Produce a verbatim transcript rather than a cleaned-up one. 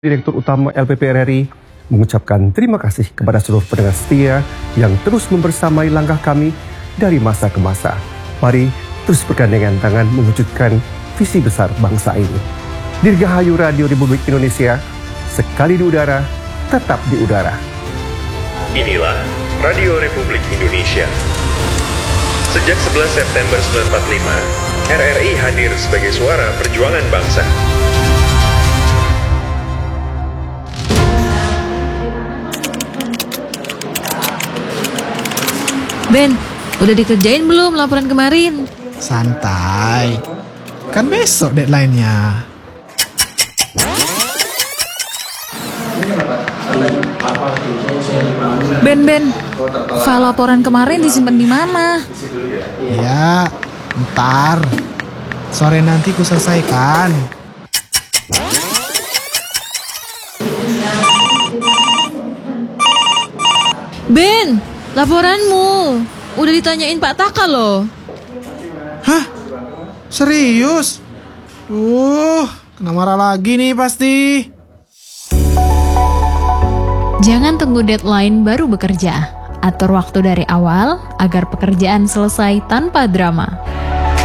Direktur Utama L P P R R I mengucapkan terima kasih kepada seluruh pendengar setia yang terus membersamai langkah kami dari masa ke masa. Mari terus bergandengan tangan mewujudkan visi besar bangsa ini. Dirgahayu Radio Republik Indonesia, sekali di udara, tetap di udara. Inilah Radio Republik Indonesia. Sejak sebelas September seribu sembilan ratus empat puluh lima, R R I hadir sebagai suara perjuangan bangsa. Ben, udah dikerjain belum laporan kemarin? Santai, kan besok deadline-nya. Ben, Ben, file laporan kemarin disimpan di mana? Ya, ntar. Sore nanti ku selesaikan. Ben, laporanmu udah ditanyain Pak Taka loh. Hah? Serius? Uh, kena marah lagi nih pasti. Jangan tunggu deadline baru bekerja. Atur waktu dari awal agar pekerjaan selesai tanpa drama.